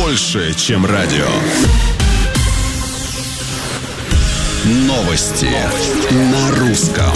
больше, чем радио. Новости на русском.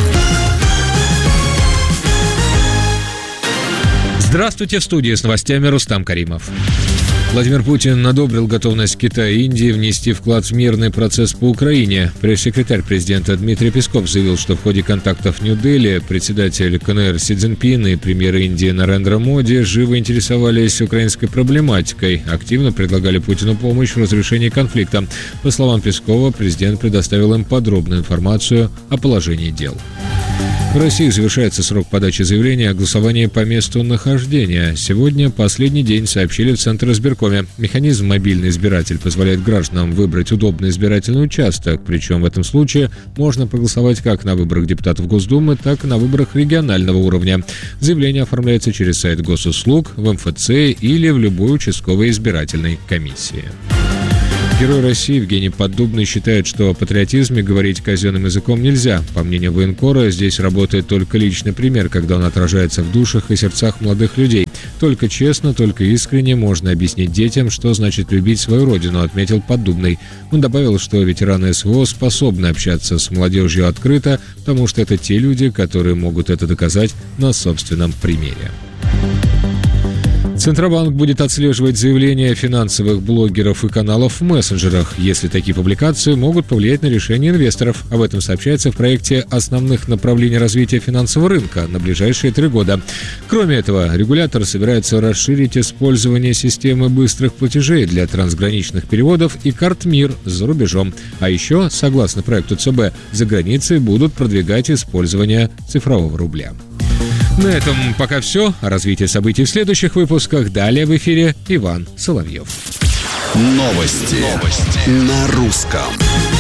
Здравствуйте, в студии с новостями Рустам Каримов. Владимир Путин одобрил готовность Китая и Индии внести вклад в мирный процесс по Украине. Пресс-секретарь президента Дмитрий Песков заявил, что в ходе контактов в Нью-Дели председатель КНР Си Цзиньпин и премьер Индии Нарендра Моди живо интересовались украинской проблематикой, активно предлагали Путину помощь в разрешении конфликта. По словам Пескова, президент предоставил им подробную информацию о положении дел. В России завершается срок подачи заявления о голосовании по месту нахождения. Сегодня последний день, сообщили в Центре избиркоме. Механизм «Мобильный избиратель» позволяет гражданам выбрать удобный избирательный участок. Причем в этом случае можно проголосовать как на выборах депутатов Госдумы, так и на выборах регионального уровня. Заявление оформляется через сайт Госуслуг, в МФЦ или в любой участковой избирательной комиссии. Герой России Евгений Поддубный считает, что о патриотизме говорить казенным языком нельзя. По мнению военкора, здесь работает только личный пример, когда он отражается в душах и сердцах молодых людей. Только честно, только искренне можно объяснить детям, что значит любить свою родину, отметил Поддубный. Он добавил, что ветераны СВО способны общаться с молодежью открыто, потому что это те люди, которые могут это доказать на собственном примере. Центробанк будет отслеживать заявления финансовых блогеров и каналов в мессенджерах, если такие публикации могут повлиять на решения инвесторов. Об этом сообщается в проекте основных направлений развития финансового рынка на ближайшие 3 года. Кроме этого, регулятор собирается расширить использование системы быстрых платежей для трансграничных переводов и карт МИР за рубежом. А еще, согласно проекту ЦБ, за границей будут продвигать использование цифрового рубля. На этом пока все. О развитии событий в следующих выпусках. Далее в эфире Иван Соловьев. Новости на русском.